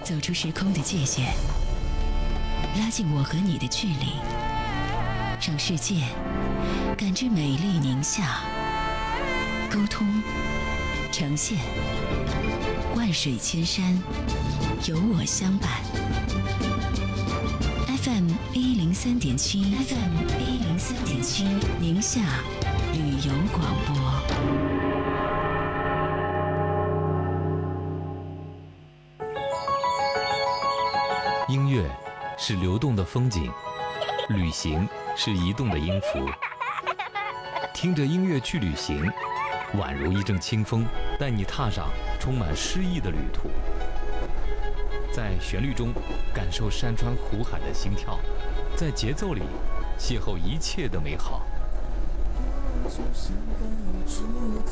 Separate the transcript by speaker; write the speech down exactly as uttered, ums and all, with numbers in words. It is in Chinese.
Speaker 1: 走出时空的界限，拉近我和你的距离，让世界感知美丽宁夏。沟通，呈现，万水千山，有我相伴。F M 一零三点七 ，F M 一零三点七，宁夏旅游广播。
Speaker 2: 音乐是流动的风景，旅行是移动的音符。听着音乐去旅行，宛如一阵清风，带你踏上充满诗意的旅途。在旋律中感受山川湖海的心跳，在节奏里邂逅一切的美好。